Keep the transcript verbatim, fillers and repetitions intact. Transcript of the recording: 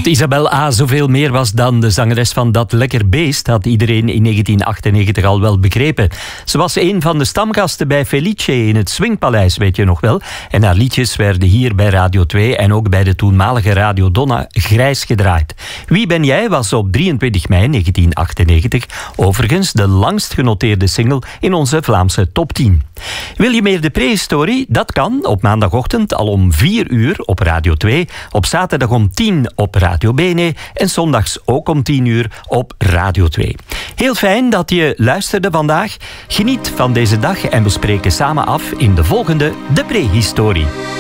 Want Isabel A. zoveel meer was dan de zangeres van Dat Lekker Beest, had iedereen in negentien achtennegentig al wel begrepen. Ze was een van de stamgasten bij Felice in het Swingpaleis, weet je nog wel. En haar liedjes werden hier bij Radio twee en ook bij de toenmalige Radio Donna grijs gedraaid. Wie ben jij was op drieëntwintig mei negentien achtennegentig overigens de langst genoteerde single in onze Vlaamse top tien. Wil je meer de prehistorie? Dat kan op maandagochtend al om vier uur op Radio twee, op zaterdag om tien op Radio Bene en zondags ook om tien uur op Radio twee. Heel fijn dat je luisterde vandaag. Geniet van deze dag en we spreken samen af in de volgende De Prehistorie.